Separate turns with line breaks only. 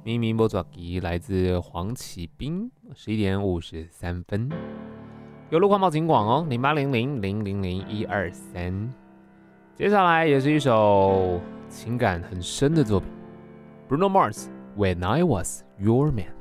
明明波爪吉来自黄启斌，11点53分。有路况报警广哦，0800000123。接下来也是一首情感很深的作品 ，Bruno Mars，When I Was Your Man。